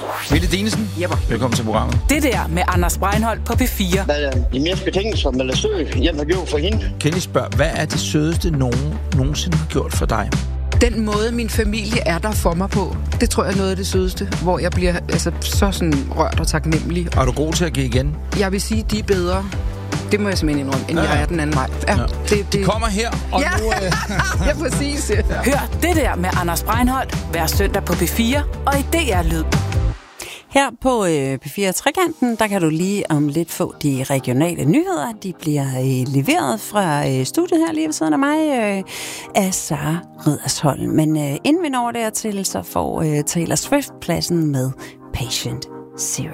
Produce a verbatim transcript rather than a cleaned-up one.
Mette Dinesen, Jepper. Velkommen til programmet. Det der med Anders Breinholt på P fire. Hvad er de mest betingelser, eller søg, jeg har gjort for hende? Kenny spørger, hvad er det sødeste, nogen nogensinde har gjort for dig? Den måde, min familie er der for mig på, det tror jeg er noget af det sødeste, hvor jeg bliver altså, så sådan rørt og taknemmelig. Er du god til at give igen? Jeg vil sige, de er bedre. Det må jeg simpelthen indrømme, end ja. jeg er den anden vej. Ja, Ja. det, det... De kommer her, og ja. nu... Øh... ja, præcis. Ja. Hør det der med Anders Breinholt hver søndag på P fire og i D R Lyd. Her på øh, P fire Trekanten, der kan du lige om lidt få de regionale nyheder. De bliver øh, leveret fra øh, studiet her lige ved siden af mig øh, af Sara Riddersholm. Men øh, inden vi når dertil, så får øh, Taylor Swift pladsen med Patient Zero.